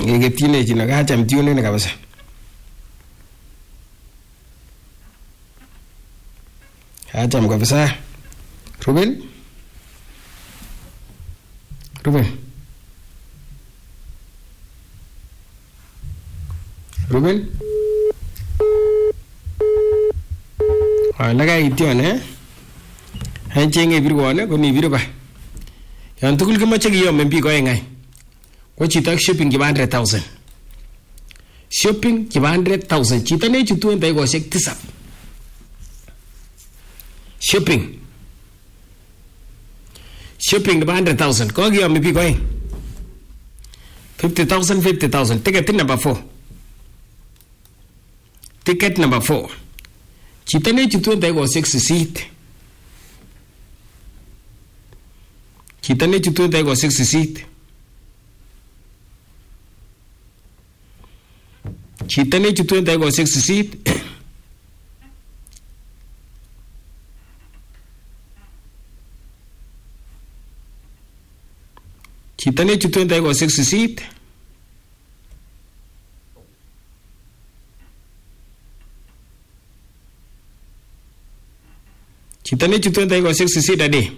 Ngeketyine chino kacham tune ni kabisa. Kacham kabisa. Ruben? Laga ityone en chenge birwone ko ni birba. Yan tugul kemoche kiyome biik oeng any. Ko chito shopping chebo 100,000. Shopping chebo 100,000. Chito nechutu en dakikoshek 7. Shopping nebo 100,000. Ko kiyome biik oeng. 50,000. Ticket number 4. Ticket number 4. Chito nechutu en dakikoshek 8. Chito nechutu en dakikoshek 8. Chito nechutu en dakikoshek 8. Chito nechutu en dakikoshek 8. Chito nechutu en dakikoshek 8 ade.